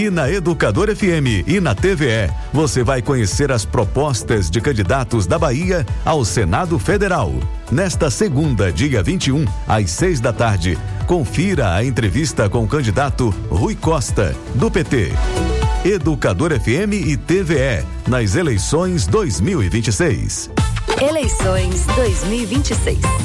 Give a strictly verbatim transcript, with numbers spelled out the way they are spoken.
E na Educador F M e na T V E, você vai conhecer as propostas de candidatos da Bahia ao Senado Federal. Nesta segunda, dia vinte e um, às seis da tarde, confira a entrevista com o candidato Rui Costa, do P T. Educador F M e T V E, nas eleições dois mil e vinte e seis. Eleições dois mil e vinte e seis.